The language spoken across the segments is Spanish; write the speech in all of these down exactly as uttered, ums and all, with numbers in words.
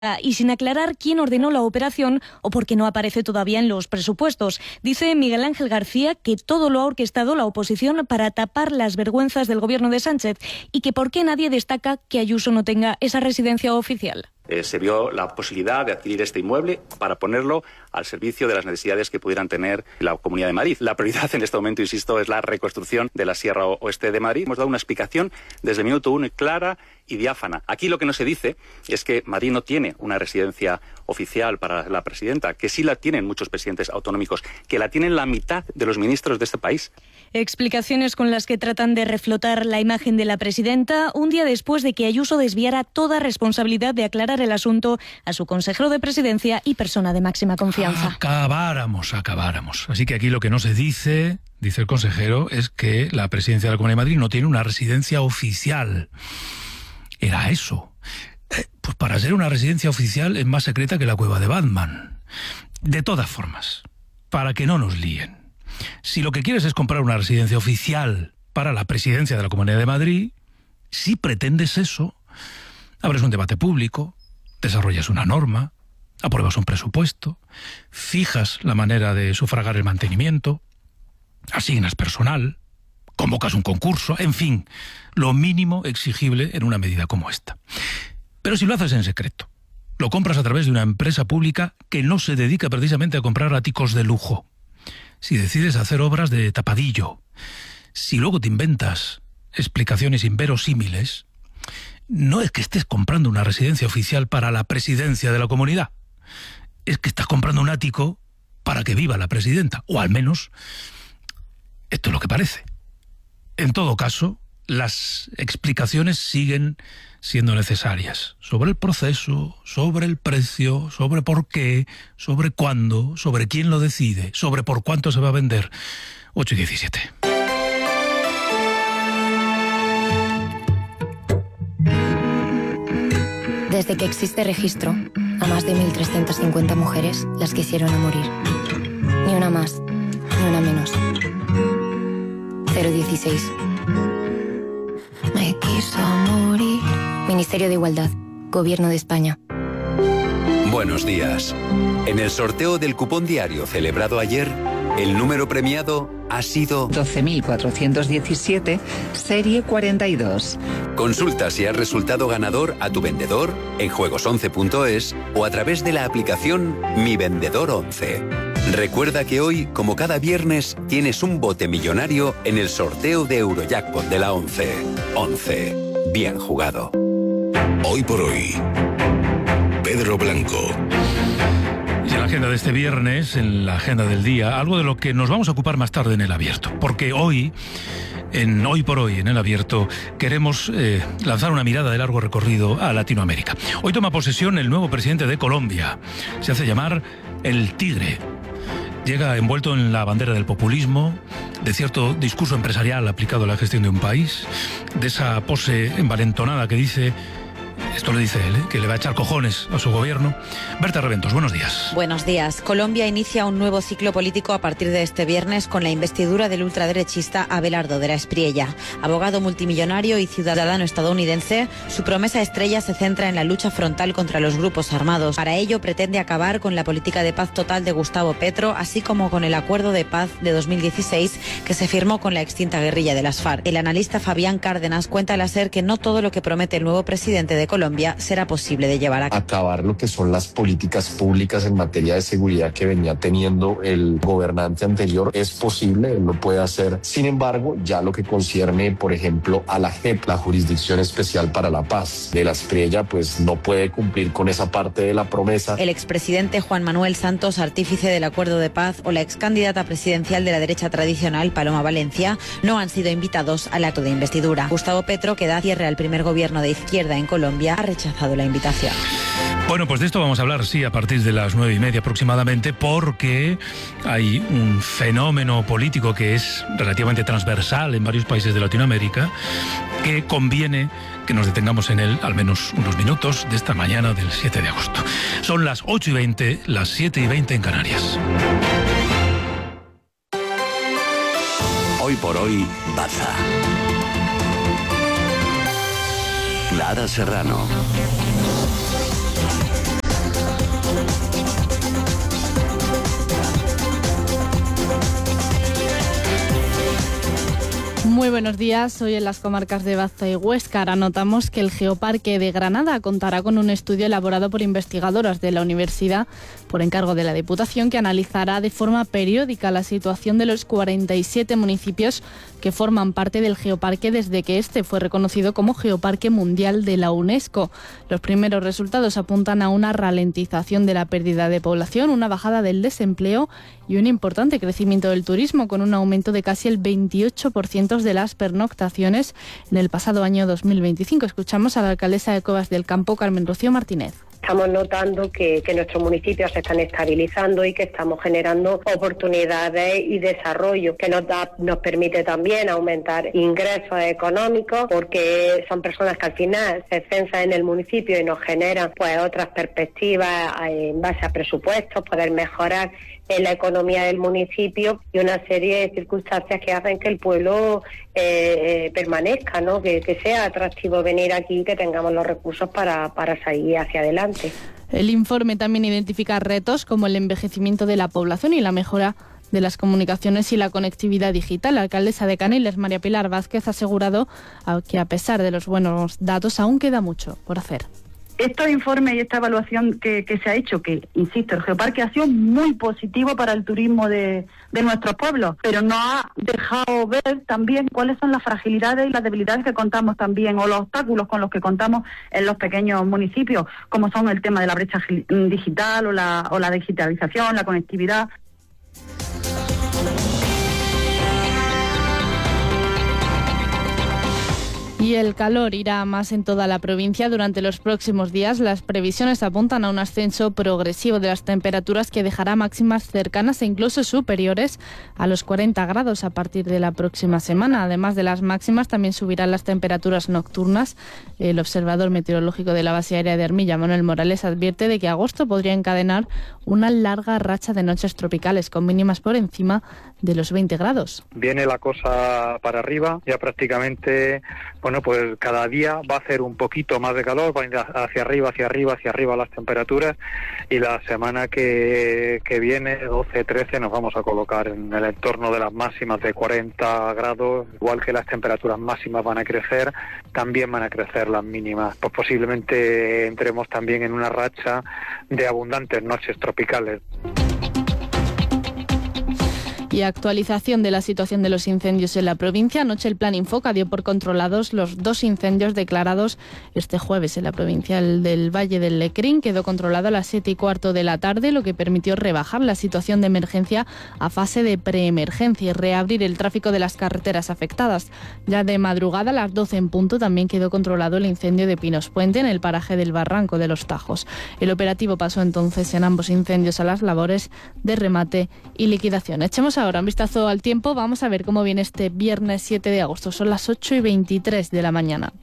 y sin aclarar quién ordenó la operación o porque no aparece todavía en los presupuestos. Dice Miguel Ángel García que todo lo ha orquestado la oposición para tapar las vergüenzas del gobierno de Sánchez y que por qué nadie destaca que Ayuso no tenga esa residencia oficial. Eh, se vio la posibilidad de adquirir este inmueble para ponerlo al servicio de las necesidades que pudieran tener la Comunidad de Madrid. La prioridad en este momento, insisto, es la reconstrucción de la Sierra Oeste de Madrid. Hemos dado una explicación desde el minuto uno clara y diáfana. Aquí lo que no se dice es que Madrid no tiene una residencia oficial para la presidenta, que sí la tienen muchos presidentes autonómicos, que la tienen la mitad de los ministros de este país. Explicaciones con las que tratan de reflotar la imagen de la presidenta un día después de que Ayuso desviara toda responsabilidad de aclarar el asunto a su consejero de presidencia y persona de máxima confianza. Acabáramos, acabáramos. Así que aquí lo que no se dice, dice el consejero, es que la presidencia de la Comunidad de Madrid no tiene una residencia oficial. Era eso. Eh, pues para ser una residencia oficial es más secreta que la cueva de Batman. De todas formas, para que no nos líen. Si lo que quieres es comprar una residencia oficial para la presidencia de la Comunidad de Madrid, si pretendes eso, abres un debate público, desarrollas una norma, apruebas un presupuesto, fijas la manera de sufragar el mantenimiento, asignas personal, convocas un concurso, en fin, lo mínimo exigible en una medida como esta. Pero si lo haces en secreto, lo compras a través de una empresa pública que no se dedica precisamente a comprar áticos de lujo, si decides hacer obras de tapadillo, si luego te inventas explicaciones inverosímiles, no es que estés comprando una residencia oficial para la presidencia de la comunidad, es que estás comprando un ático para que viva la presidenta, o al menos esto es lo que parece. En todo caso, las explicaciones siguen siendo necesarias sobre el proceso, sobre el precio, sobre por qué, sobre cuándo, sobre quién lo decide, sobre por cuánto se va a vender. ocho y diecisiete. Desde que existe registro, a más de mil trescientas cincuenta mujeres las quisieron a morir. Ni una más, ni una menos. cero dieciséis. Me quiso morir. Ministerio de Igualdad, Gobierno de España. Buenos días. En el sorteo del cupón diario celebrado ayer, el número premiado ha sido doce mil cuatrocientos diecisiete, serie cuarenta y dos. Consulta si has resultado ganador a tu vendedor en juegos once punto es o a través de la aplicación Mi Vendedor once. Recuerda que hoy, como cada viernes, tienes un bote millonario en el sorteo de Eurojackpot de la once. once. Bien jugado. Hoy por hoy, Pedro Blanco. Y en la agenda de este viernes, en la agenda del día, algo de lo que nos vamos a ocupar más tarde en El Abierto. Porque hoy, en Hoy por Hoy, en El Abierto, queremos eh, lanzar una mirada de largo recorrido a Latinoamérica. Hoy toma posesión el nuevo presidente de Colombia. Se hace llamar El Tigre. Llega envuelto en la bandera del populismo, de cierto discurso empresarial aplicado a la gestión de un país, de esa pose envalentonada que dice, esto lo dice él, ¿eh?, que le va a echar cojones a su gobierno. Berta Reventos, buenos días. Buenos días. Colombia inicia un nuevo ciclo político a partir de este viernes con la investidura del ultraderechista Abelardo de la Espriella. Abogado multimillonario y ciudadano estadounidense, su promesa estrella se centra en la lucha frontal contra los grupos armados. Para ello pretende acabar con la política de paz total de Gustavo Petro, así como con el acuerdo de paz de dos mil dieciséis que se firmó con la extinta guerrilla de las FARC. El analista Fabián Cárdenas cuenta al SER que no todo lo que promete el nuevo presidente de Colombia será posible de llevar a cabo. Acabar lo que son las políticas públicas en materia de seguridad que venía teniendo el gobernante anterior es posible, él lo puede hacer. Sin embargo, ya lo que concierne, por ejemplo, a la J E P, la Jurisdicción Especial para la Paz de la Espriella, pues no puede cumplir con esa parte de la promesa. El expresidente Juan Manuel Santos, artífice del acuerdo de paz, o la excandidata presidencial de la derecha tradicional, Paloma Valencia, no han sido invitados al acto de investidura. Gustavo Petro, que da cierre al primer gobierno de izquierda en Colombia, ha rechazado la invitación. Bueno, pues de esto vamos a hablar, sí, a partir de las nueve y media aproximadamente, porque hay un fenómeno político que es relativamente transversal en varios países de Latinoamérica, que conviene que nos detengamos en él al menos unos minutos de esta mañana del siete de agosto. Son las ocho y veinte, las siete y veinte en Canarias. Hoy por hoy, Baza. Clara Serrano. Muy buenos días. Hoy en las comarcas de Baza y Huéscar anotamos que el Geoparque de Granada contará con un estudio elaborado por investigadoras de la universidad por encargo de la Diputación que analizará de forma periódica la situación de los cuarenta y siete municipios que forman parte del Geoparque desde que este fue reconocido como Geoparque Mundial de la UNESCO. Los primeros resultados apuntan a una ralentización de la pérdida de población, una bajada del desempleo y un importante crecimiento del turismo, con un aumento de casi el veintiocho por ciento de las pernoctaciones en el pasado año dos mil veinticinco. Escuchamos a la alcaldesa de Cuevas del Campo, Carmen Rocío Martínez. Estamos notando que, que nuestros municipios se están estabilizando y que estamos generando oportunidades y desarrollo que nos da, nos permite también aumentar ingresos económicos, porque son personas que al final se censan en el municipio y nos generan pues otras perspectivas en base a presupuestos, poder mejorar en la economía del municipio y una serie de circunstancias que hacen que el pueblo eh, eh, permanezca, ¿no? Que, que sea atractivo venir aquí, que tengamos los recursos para, para seguir hacia adelante. El informe también identifica retos como el envejecimiento de la población y la mejora de las comunicaciones y la conectividad digital. La alcaldesa de Canelas, María Pilar Vázquez, ha asegurado que a pesar de los buenos datos aún queda mucho por hacer. Estos informes y esta evaluación que, que se ha hecho, que, insisto, el Geoparque ha sido muy positivo para el turismo de, de nuestros pueblos, pero nos ha dejado ver también cuáles son las fragilidades y las debilidades que contamos también, o los obstáculos con los que contamos en los pequeños municipios, como son el tema de la brecha digital o la, o la digitalización, la conectividad. Y el calor irá más en toda la provincia durante los próximos días. Las previsiones apuntan a un ascenso progresivo de las temperaturas que dejará máximas cercanas e incluso superiores a los cuarenta grados a partir de la próxima semana. Además de las máximas, también subirán las temperaturas nocturnas. El observador meteorológico de la base aérea de Armilla, Manuel Morales, advierte de que agosto podría encadenar una larga racha de noches tropicales con mínimas por encima de los veinte grados. Viene la cosa para arriba, ya prácticamente... Bueno, pues cada día va a hacer un poquito más de calor, va a ir hacia arriba, hacia arriba, hacia arriba las temperaturas, y la semana que, que viene, doce, trece, nos vamos a colocar en el entorno de las máximas de cuarenta grados, igual que las temperaturas máximas van a crecer, también van a crecer las mínimas. Pues posiblemente entremos también en una racha de abundantes noches tropicales. Y actualización de la situación de los incendios en la provincia. Anoche el Plan Infoca dio por controlados los dos incendios declarados este jueves en la provincia. El del Valle del Lecrín quedó controlado a las siete y cuarto de la tarde, lo que permitió rebajar la situación de emergencia a fase de preemergencia y reabrir el tráfico de las carreteras afectadas. Ya de madrugada a las doce en punto también quedó controlado el incendio de Pinos Puente en el paraje del Barranco de los Tajos. El operativo pasó entonces en ambos incendios a las labores de remate y liquidación. Echemos ahora un vistazo al tiempo. Vamos a ver cómo viene este viernes siete de agosto. Son las ocho y veintitrés de la mañana.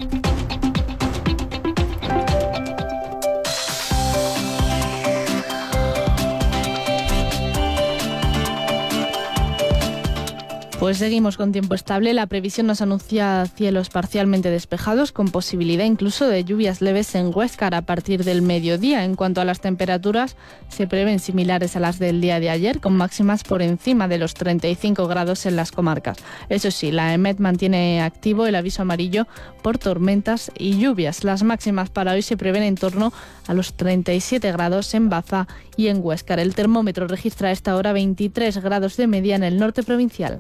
Pues seguimos con tiempo estable. La previsión nos anuncia cielos parcialmente despejados, con posibilidad incluso de lluvias leves en Huéscar a partir del mediodía. En cuanto a las temperaturas, se prevén similares a las del día de ayer, con máximas por encima de los treinta y cinco grados en las comarcas. Eso sí, la EMET mantiene activo el aviso amarillo por tormentas y lluvias. Las máximas para hoy se prevén en torno a los treinta y siete grados en Baza y en Huéscar. El termómetro registra a esta hora veintitrés grados de media en el norte provincial.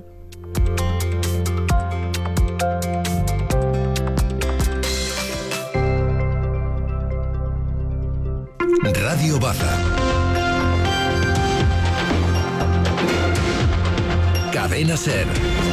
Radio Baza. Cadena Ser.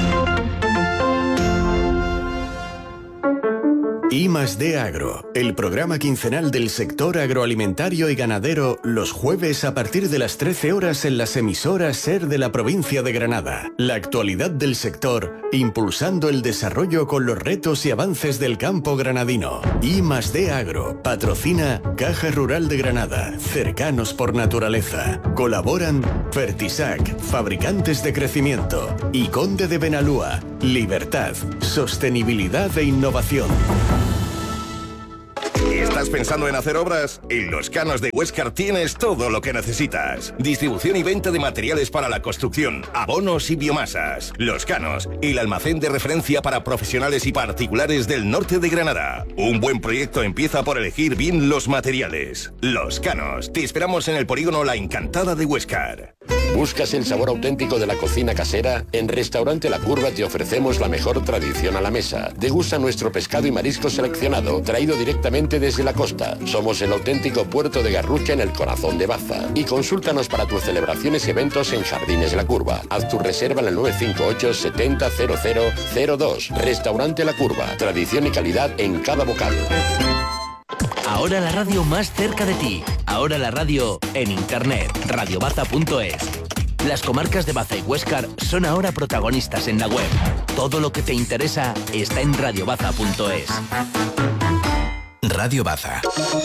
I más D Agro, el programa quincenal del sector agroalimentario y ganadero, los jueves a partir de las trece horas en las emisoras SER de la provincia de Granada. La actualidad del sector, impulsando el desarrollo con los retos y avances del campo granadino. I más D Agro, patrocina Caja Rural de Granada, cercanos por naturaleza. Colaboran Fertisac, fabricantes de crecimiento, y Conde de Benalúa, libertad, sostenibilidad e innovación. Está ¿Estás pensando en hacer obras? En Los Canos de Huéscar tienes todo lo que necesitas. Distribución y venta de materiales para la construcción, abonos y biomasas. Los Canos, el almacén de referencia para profesionales y particulares del norte de Granada. Un buen proyecto empieza por elegir bien los materiales. Los Canos, te esperamos en el polígono La Encantada de Huéscar. ¿Buscas el sabor auténtico de la cocina casera? En Restaurante La Curva te ofrecemos la mejor tradición a la mesa. Degusta nuestro pescado y marisco seleccionado, traído directamente desde la costa. Somos el auténtico puerto de Garrucha en el corazón de Baza. Y consúltanos para tus celebraciones y eventos en Jardines La Curva. Haz tu reserva en el nueve cinco ocho setenta cero cero cero dos. Restaurante La Curva. Tradición y calidad en cada bocado. Ahora la radio más cerca de ti. Ahora la radio en internet. radio baza punto es. Las comarcas de Baza y Huéscar son ahora protagonistas en la web. Todo lo que te interesa está en radio baza punto es. Radio Baza.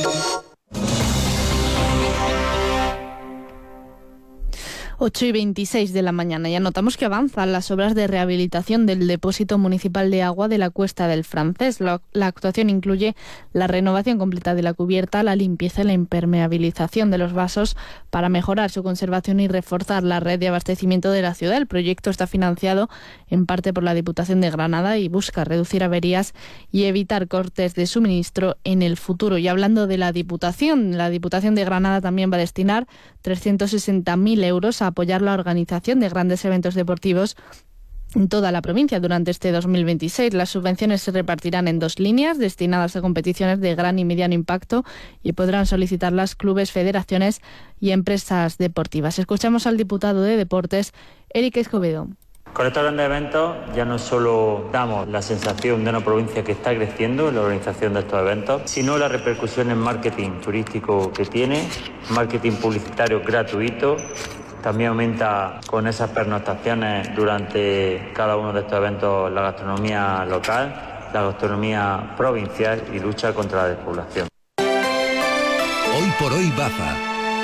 ocho y veintiséis de la mañana. Ya notamos que avanzan las obras de rehabilitación del depósito municipal de agua de la Cuesta del Francés. La, la actuación incluye la renovación completa de la cubierta, la limpieza y la impermeabilización de los vasos para mejorar su conservación y reforzar la red de abastecimiento de la ciudad. El proyecto está financiado en parte por la Diputación de Granada y busca reducir averías y evitar cortes de suministro en el futuro. Y hablando de la Diputación, la Diputación de Granada también va a destinar trescientos sesenta mil euros a apoyar la organización de grandes eventos deportivos en toda la provincia durante este dos mil veintiséis. Las subvenciones se repartirán en dos líneas destinadas a competiciones de gran y mediano impacto y podrán solicitarlas clubes, federaciones y empresas deportivas. Escuchamos al diputado de Deportes, Eric Escobedo. Con estos grandes eventos ya no solo damos la sensación de una provincia que está creciendo en la organización de estos eventos, sino la repercusión en marketing turístico que tiene, marketing publicitario gratuito. También aumenta con esas pernoctaciones durante cada uno de estos eventos la gastronomía local, la gastronomía provincial y lucha contra la despoblación. Hoy por hoy Baza.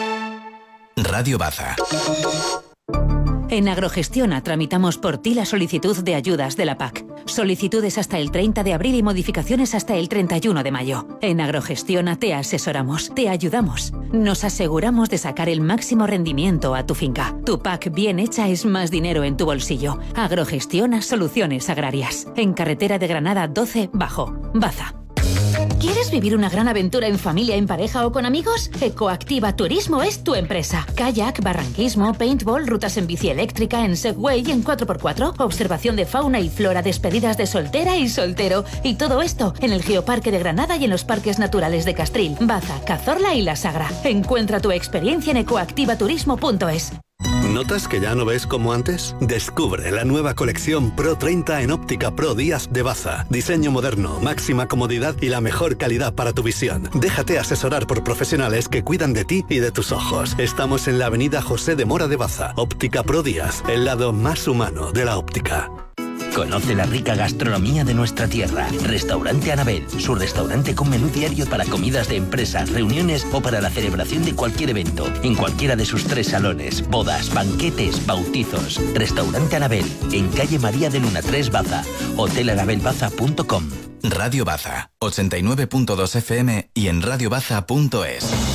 Radio Baza. En Agrogestiona tramitamos por ti la solicitud de ayudas de la P A C. Solicitudes hasta el treinta de abril y modificaciones hasta el treinta y uno de mayo. En Agrogestiona te asesoramos, te ayudamos. Nos aseguramos de sacar el máximo rendimiento a tu finca. Tu P A C bien hecha es más dinero en tu bolsillo. Agrogestiona Soluciones Agrarias. En carretera de Granada doce Bajo, Baza. ¿Quieres vivir una gran aventura en familia, en pareja o con amigos? Ecoactiva Turismo es tu empresa. Kayak, barranquismo, paintball, rutas en bici eléctrica, en Segway y en cuatro por cuatro, observación de fauna y flora, despedidas de soltera y soltero. Y todo esto en el Geoparque de Granada y en los parques naturales de Castril, Baza, Cazorla y La Sagra. Encuentra tu experiencia en ecoactiva turismo punto es. ¿Notas que ya no ves como antes? Descubre la nueva colección Pro treinta en Óptica Pro Díaz de Baza. Diseño moderno, máxima comodidad y la mejor calidad para tu visión. Déjate asesorar por profesionales que cuidan de ti y de tus ojos. Estamos en la avenida José de Mora de Baza. Óptica Pro Díaz, el lado más humano de la óptica. Conoce la rica gastronomía de nuestra tierra. Restaurante Anabel, su restaurante con menú diario para comidas de empresas, reuniones o para la celebración de cualquier evento, en cualquiera de sus tres salones, bodas, banquetes, bautizos. Restaurante Anabel, en calle María de Luna tres Baza, hotel anabel baza punto com. Radio Baza, ochenta y nueve punto dos F M y en radio baza punto es.